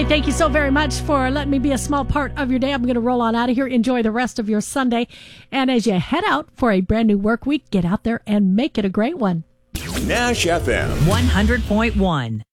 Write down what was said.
Hey, thank you so very much for letting me be a small part of your day. I'm going to roll on out of here. Enjoy the rest of your Sunday. And as you head out for a brand new work week, get out there and make it a great one. Nash FM 100.1.